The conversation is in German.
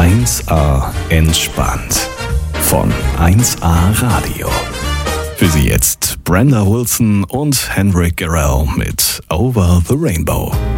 1A entspannt von 1A Radio. Für Sie jetzt Brenda Wilson und Henrik Garrell mit Over the Rainbow.